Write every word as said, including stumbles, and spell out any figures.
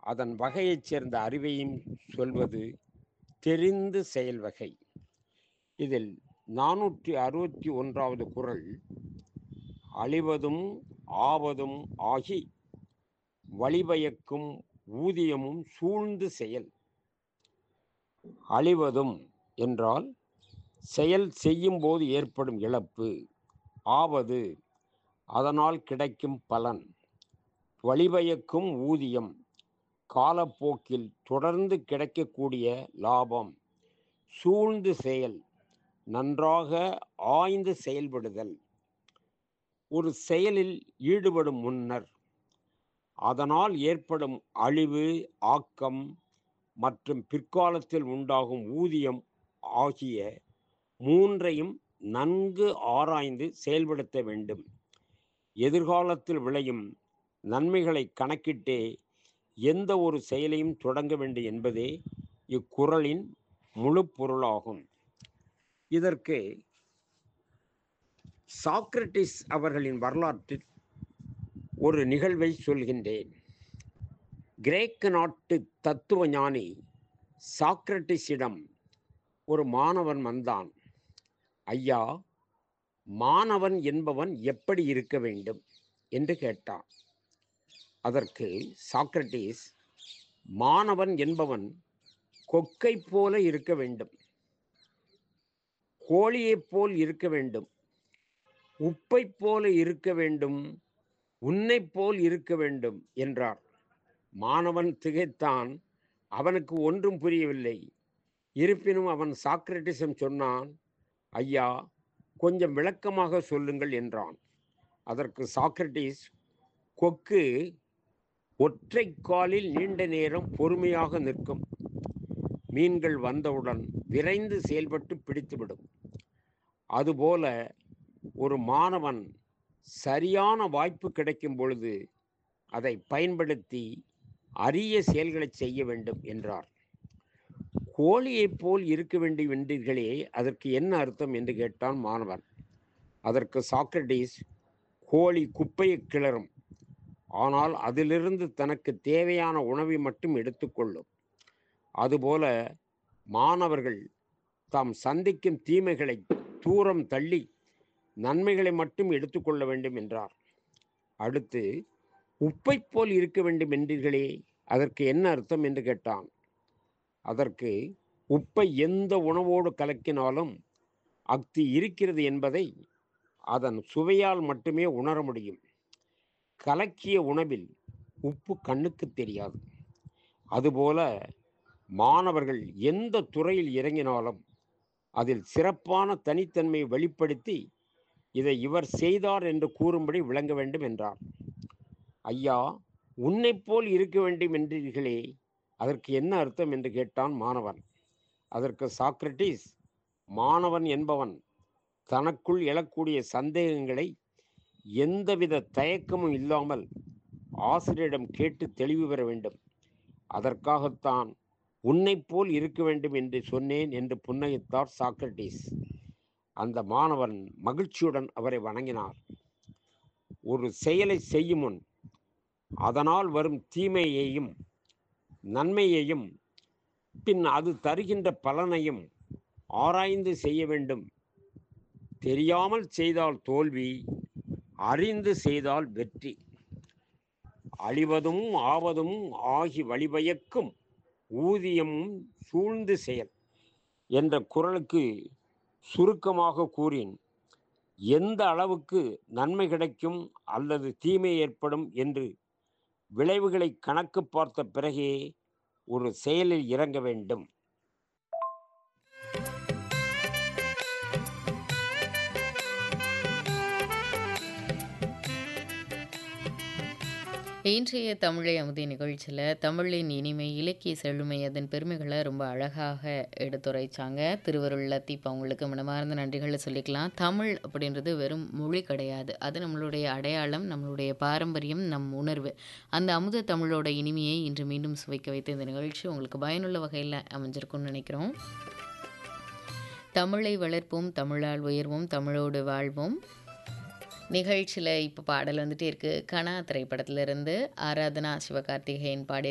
அதன் வகையைச் சேர்ந்த அறிவையும் சொல்வது தெரிந்து செயல் வகை. இதில் நானூற்றி அறுபத்தி ஒன்றாவது குறள், அழிவதும் ஆவதும் ஆகி வழிபயக்கும் ஊதியமும் சூழ்ந்து செயல். அழிவதும் என்றால் செயல் செய்யும் போது ஏற்படும் இழப்பு, ஆவது அதனால் கிடைக்கும் பலன், வழிபயக்கும் ஊதியம் காலப்போக்கில் தொடர்ந்து கிடைக்கக்கூடிய லாபம், சூழ்ந்து செயல் நன்றாக ஆய்ந்து செயல்படுதல். ஒரு செயலில் ஈடுபடும் முன்னர் அதனால் ஏற்படும் அழிவு, ஆக்கம் மற்றும் பிற்காலத்தில் உண்டாகும் ஊதியம் ஆகிய மூன்றையும் நன்கு ஆராய்ந்து செயல்படுத்த வேண்டும். எதிர்காலத்தில் விளையும் நன்மைகளை கணக்கிட்டே எந்த ஒரு செயலையும் தொடங்க வேண்டும் என்பதே இக்குறளின் முழு பொருளாகும். இதற்கு சாக்ரட்டிஸ் அவர்களின் வரலாற்றில் ஒரு நிகழ்வை சொல்கின்றேன். கிரேக்க நாட்டு தத்துவ ஞானி சாக்ரட்டிஸிடம் ஒரு மாணவன் வந்தான். ஐயா, மாணவன் என்பவன் எப்படி இருக்க வேண்டும் என்று கேட்டான். அதற்கு சாக்ரட்டிஸ், மாணவன் என்பவன் கொக்கை போல இருக்க வேண்டும், கோழியைப் போல் இருக்க வேண்டும், உப்பை போல இருக்க வேண்டும், உன்னை போல் இருக்க வேண்டும் என்றார். மாணவன் திகைத்தான். அவனுக்கு ஒன்றும் புரியவில்லை. இருப்பினும் அவன் சாக்ரட்டிஸிடம் சொன்னான், ஐயா, கொஞ்சம் விளக்கமாக சொல்லுங்கள் என்றான். அதற்கு சாக்ரட்டிஸ், கொக்கு ஒற்றை காலில் நீண்ட நேரம் பொறுமையாக நிற்கும். மீன்கள் வந்தவுடன் விரைந்து செயல்பட்டு பிடித்துவிடும். அதுபோல ஒரு மாணவன் சரியான வாய்ப்பு கிடைக்கும் பொழுது அதை பயன்படுத்தி அரிய செயல்களை செய்ய வேண்டும் என்றார். கோழியைப் போல் இருக்க வேண்டும் என்றீர்களே, அதற்கு என்ன அர்த்தம் என்று கேட்டான் மாணவன். அதற்கு சாக்ரட்டிஸ், கோழி குப்பையை கிளறும், ஆனால் அதிலிருந்து தனக்கு தேவையான உணவை மட்டும் எடுத்துக்கொள்ளும். அதுபோல மாணவர்கள் தாம் சந்திக்கும் தீமைகளை தூரம் தள்ளி நன்மைகளை மட்டும் எடுத்துக்கொள்ள வேண்டும் என்றார். அடுத்து, உப்பை போல் இருக்க வேண்டும் என்றீர்களே, அதற்கு என்ன அர்த்தம் என்று கேட்டான். அதற்கு, உப்பை எந்த உணவோடு கலக்கினாலும் அஃது இருக்கிறது என்பதை அதன் சுவையால் மட்டுமே உணர முடியும். கலக்கிய உணவில் உப்பு கண்ணுக்கு தெரியாது. அதுபோல மாணவர்கள் எந்த துறையில் இறங்கினாலும் அதில் சிறப்பான தனித்தன்மையை வெளிப்படுத்தி இதை இவர் செய்தார் என்று கூறும்படி விளங்க வேண்டும் என்றார். ஐயா, உன்னை போல் இருக்க வேண்டும் என்றீர்களே, அதற்கு என்ன அர்த்தம் என்று கேட்டான் மாணவன். அதற்கு சாக்ரட்டிஸ், மாணவன் என்பவன் தனக்குள் எழக்கூடிய சந்தேகங்களை எந்தவித தயக்கமும் இல்லாமல் ஆசிரியரிடம் கேட்டு தெளிவு பெற வேண்டும். அதற்காகத்தான் உன்னை போல் இருக்க வேண்டும் என்று சொன்னேன் என்று புன்னகைத்தார் சாக்ரட்டிஸ். அந்த மாணவன் மகிழ்ச்சியுடன் அவரை வணங்கினார். ஒரு செயலை செய்யும் முன் அதனால் வரும் தீமையையும் நன்மையையும் பின் அது தருகின்ற பலனையும் ஆராய்ந்து செய்ய வேண்டும். தெரியாமல் செய்தால் தோல்வி, அறிந்து செய்தால் வெற்றி. அழிவதும் ஆவதும் ஆகி வழிபயக்கும் ஊதியமும் சூழ்ந்து செயல் என்ற குறளுக்கு சுருக்கமாக கூறின், எந்த அளவுக்கு நன்மை கிடைக்கும் அல்லது தீமை ஏற்படும் என்று விளைவுகளை கணக்கு பார்த்த பிறகே ஒரு செயலில் இறங்க வேண்டும். இன்றைய தமிழை அமுதே நிகழ்ச்சியில் தமிழின் இனிமை, இலக்கிய செழுமை, அதன் பெருமைகளை ரொம்ப அழகாக எடுத்துரைச்சாங்க. திருவருள் லத்தீப் அவங்களுக்கு மனமார்ந்த நன்றிகளை சொல்லிக்கலாம். தமிழ் அப்படின்றது வெறும் மொழி கிடையாது, அது நம்மளுடைய அடையாளம், நம்மளுடைய பாரம்பரியம், நம் உணர்வு. அந்த அமுத தமிழோட இனிமையை இன்று மீண்டும் சுவைக்க வைத்த இந்த நிகழ்ச்சி உங்களுக்கு பயனுள்ள வகையில் அமைஞ்சிருக்கும்னு நினைக்கிறோம். தமிழை வளர்ப்போம், தமிழால் உயர்வோம், தமிழோடு வாழ்வோம். நிகழ்ச்சியில் இப்போ பாடல் வந்துட்டே இருக்குது. கனா திரைப்படத்திலிருந்து ஆராதனா சிவகார்த்திகேயன் பாடி